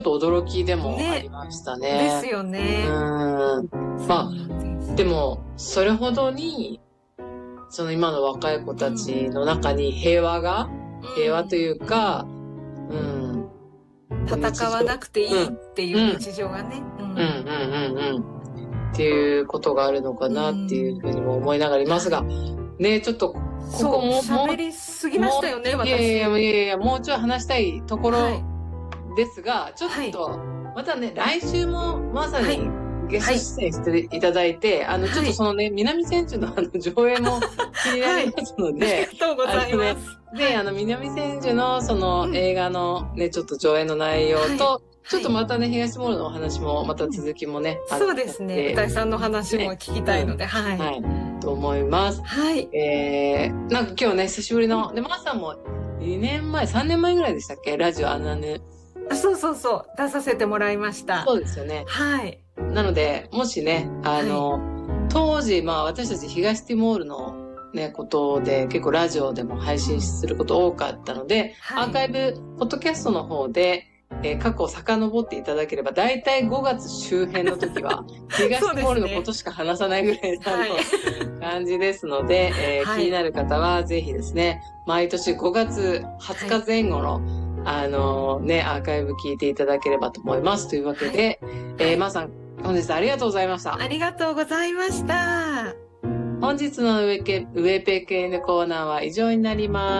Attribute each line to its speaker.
Speaker 1: と驚きでもありましたね。
Speaker 2: ですよね。
Speaker 1: まあ、でも、それほどに、その今の若い子たちの中に平和というか、
Speaker 2: 戦わなくていいっていう日常がね。
Speaker 1: っていうことがあるのかなっていうふうにも思いながらいますが、ね、ちょっと、ここも、
Speaker 2: 喋りすぎましたよね、私。
Speaker 1: いや、もうちょい話したいところですが、ちょっと、またね、来週もまさにゲスト出演していただいて、ちょっとそのね、南千住の上映も気になりますので、
Speaker 2: ありがとうございます。
Speaker 1: で、南千住のその映画のね、ちょっと上映の内容と、ちょっとまたね、東モールのお話も、また続きもね、
Speaker 2: そうですね。歌いさんの話も聞きたいので、
Speaker 1: と思います。なんか今日ね、久しぶりの、で、まーさんも2年前、3年前ぐらいでしたっけ？ラジオあんなね。
Speaker 2: そう。出させてもらいました。
Speaker 1: そうですよね。なので、もしね、当時、私たち東ティモールのね、ことで、結構ラジオでも配信すること多かったので、アーカイブ、ポッドキャストの方で、過去を遡っていただければ、だいたい5月周辺の時は、東ティモールのことしか話さないぐらいの感じですので、気になる方はぜひですね、毎年5月20日前後の、アーカイブ聞いていただければと思います。というわけで、まーさん、本日ありがとうございました。
Speaker 2: ありがとうございました。
Speaker 1: 本日の上ペケのコーナーは以上になります。